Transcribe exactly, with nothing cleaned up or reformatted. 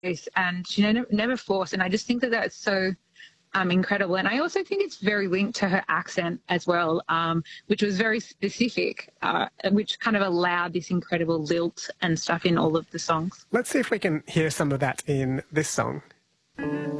voice, and she never, never forced. And I just think that that's so um, incredible. And I also think it's very linked to her accent as well, um, which was very specific, uh, which kind of allowed this incredible lilt and stuff in all of the songs. Let's see if we can hear some of that in this song.